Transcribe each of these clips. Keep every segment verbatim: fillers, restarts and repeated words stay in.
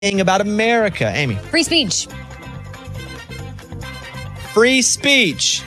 thing about America? Amy. Free speech. Free speech.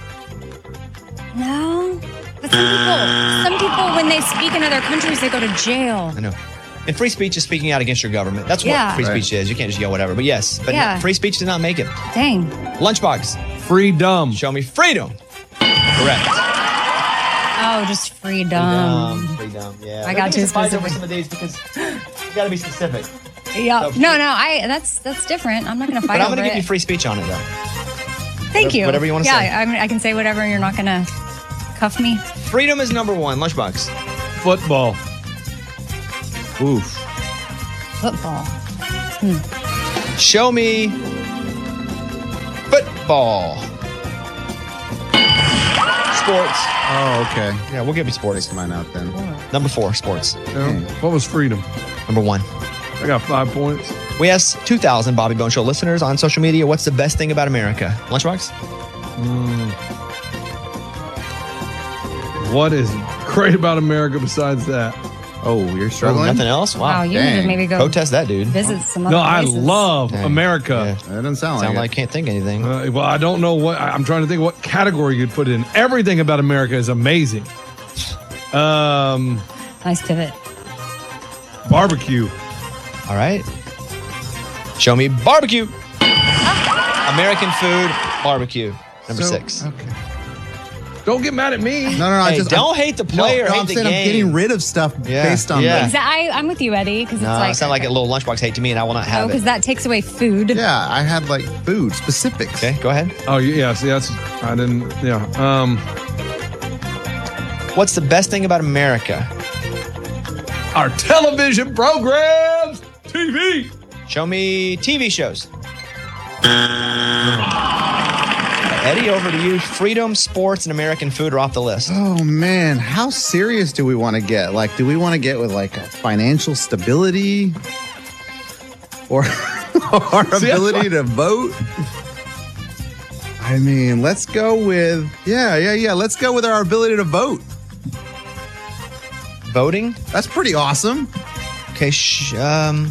No. But some people, some people, when they speak in other countries, they go to jail. I know. And free speech is speaking out against your government. That's what Yeah. free Right. speech is. You can't just yell whatever. But yes, but Yeah. no, free speech did not make it. Dang. Lunchbox. Freedom. Show me freedom. Correct. Oh, just freedom. Freedom. Freedom. Yeah. I got too too specific. Over specific. some of these because you got to be specific. Yeah. So- No, no. I. That's that's different. I'm not gonna fight But I'm over going to give it. you free speech on it though. Thank whatever- you. whatever you wanna yeah, say. Yeah, I, mean, I can say whatever, and you're not gonna cuff me. Freedom is number one. Lunchbox. Football. Oof. Football. Show me football. Sports. Oh, okay. Yeah, we'll give you sports. Take mine out then. Number four, sports. Yeah. What was freedom? Number one. I got five points. We asked two thousand Bobby Bone Show listeners on social media, what's the best thing about America? Lunchbox? What is great about America besides that? Oh, you're Oh, struggling? nothing else? Wow, Wow. you need to dang. maybe go Protest that, dude. visit some other No, I places. love Dang. America. That doesn't sound, Sound like like I can't think of anything. Uh, well, I don't know what I- I'm trying to think of what category you'd put it in. Everything about America is amazing. Um, Nice pivot. barbecue. All right. Show me barbecue. American food, barbecue. Number So- six. Okay. Don't get mad at me. No, no, no. I Hey, just don't I'm, hate the no, player, no, hate I'm the saying game. I'm getting rid of stuff Yeah, based on yeah. the- Exa- I, I'm with you, Eddie, because No, it's like it sounded like a little lunchbox hate to me, and I will not oh, have because it. that takes away food. Yeah, I had like food specifics. Okay, go ahead. Oh yeah, see that's I didn't. Yeah. Um, What's the best thing about America? our television programs, T V. Show me T V shows. Eddie, over to you. Freedom, sports, and American food are off the list. Oh man, how serious do we want to get? Like, do we want to get with like a financial stability or our See, ability to vote? I mean, let's go with yeah, yeah, yeah. Let's go with our ability to vote. Voting? That's pretty awesome. Okay, sh- um,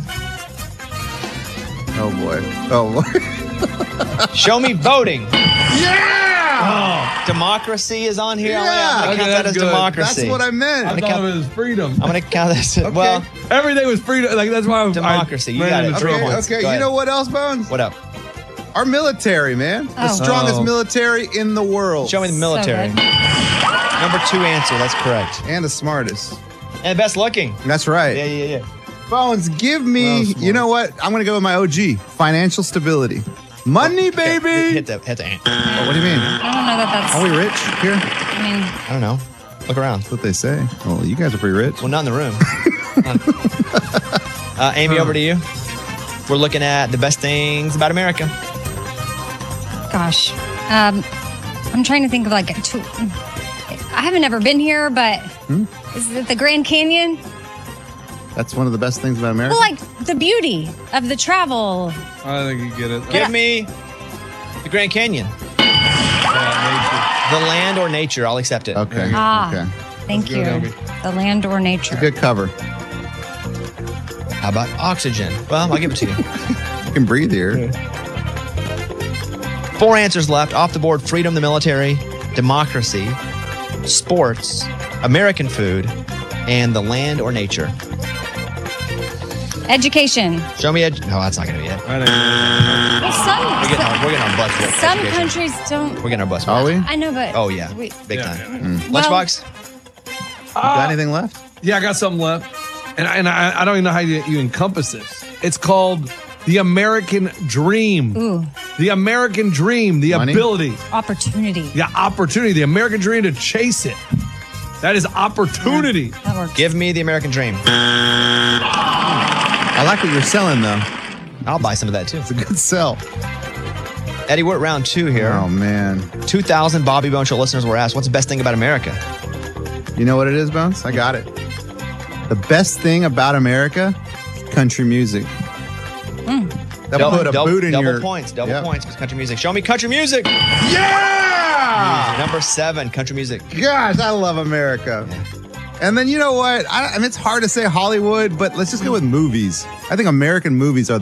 Oh boy. Oh boy. show me voting. Yeah. Democracy is on here. I'm gonna- I'm Yeah. gonna Okay, count that that's as good. democracy. That's what I I meant. gonna thought count- of it as freedom. I'm going to count this. Well, Everything was freedom. Like that's why I was Democracy, I you ran got it. into Three trouble. Okay, points. okay. Go You ahead. know what else, Bones? what up? Our military, man. The Oh. strongest Oh. military in the world. Show me the military. So good. Number two answer. That's correct. And the smartest. And best looking. That's right. Yeah, yeah, yeah. Bones, give Well, me, smart. you know what? I'm going to go with my O G, financial stability. Money, Okay, baby. Hit the, hit the ant. Oh, what do you mean? I don't know that that's. Are we rich here? I mean, I don't know. Look around. That's what they say. Well, you guys are pretty rich. Well, not in the room. uh, Amy, over to you. We're looking at the best things about America. gosh. Um, I'm trying to think of like a two. I haven't ever been here, but Hmm? is it the Grand Canyon? That's one of the best things about America. Well, like the beauty of the travel. I think you get it. Give me the Grand Canyon. The land or nature. I'll accept it. okay. Ah, Okay. thank good, you. Amy. The land or nature. Good cover. How about oxygen? Well, I'll give it to you. You can breathe here. Four answers left. Off the board: freedom, the military, democracy, sports, American food, and the land or nature. Education. Show me. Ed- no, that's not going to be it. I think Well, some We're getting our, we're getting our butts whipped. some Education. countries don't. We're getting our butts Are whipped. we? I know, but Oh yeah, we- big Yeah, time. yeah, Well- Lunchbox. Got anything left? yeah, I got something left, and I, and I, I don't even know how you, you encompass this. It's called the American Dream. Ooh, The American Dream. The Money? ability. opportunity. The opportunity. The American Dream to chase it. That is opportunity. That works. Give me the American dream. I like what you're selling, though. I'll buy some of that too. It's a good sell. Eddie, we're at round two here. Oh, man. two thousand Bobby Bone Show listeners were asked, what's the best thing about America? You know what it is, Bones? I got it. The best thing about America is country music. That Double, put a double, boot in double your... points. Double Yep. points because country music. Show me country music. Yeah! Number seven, country music. Gosh, I love America. And then you know what? I, I mean, it's hard to say Hollywood, but let's just go with movies. I think American movies are